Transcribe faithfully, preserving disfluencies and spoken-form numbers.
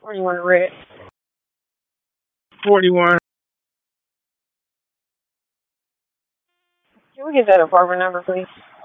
forty-one red. forty-one. Can we get that apartment number, please?